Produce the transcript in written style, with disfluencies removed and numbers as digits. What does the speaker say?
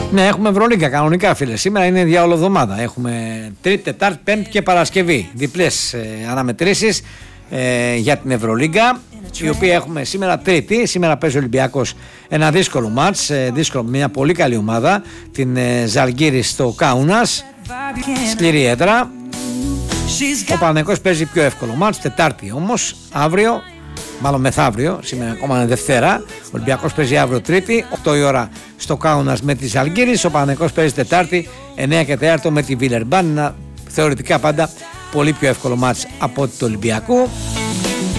Ναι, έχουμε Ευρωλίγκα κανονικά, φίλε. Σήμερα είναι διάολο εβδομάδα. Έχουμε Τρίτη, Τετάρτη, Πέμπτη και Παρασκευή. Διπλές αναμετρήσεις για την Ευρωλίγκα, η οποία έχουμε σήμερα Τρίτη. Σήμερα παίζει ο Ολυμπιακός ένα δύσκολο μάτς, μια πολύ καλή ομάδα, την Ζαλγκύρη στο Κάουνας, σκληρή έδρα. Ο Παναθηναϊκός παίζει πιο εύκολο μάτς, Τετάρτη όμως, αύριο, μάλλον μεθαύριο, σήμερα ακόμα είναι Δευτέρα. Ο Ολυμπιακός παίζει αύριο Τρίτη, 8 η ώρα στο Κάουνας με τη Ζαλγκύρη. Ο Παναθηναϊκός παίζει Τετάρτη, 9 και 4 με τη Βιλερμπάν. Ένα θεωρητικά πάντα πολύ πιο εύκολο μάτς από το Ολυμπιακό.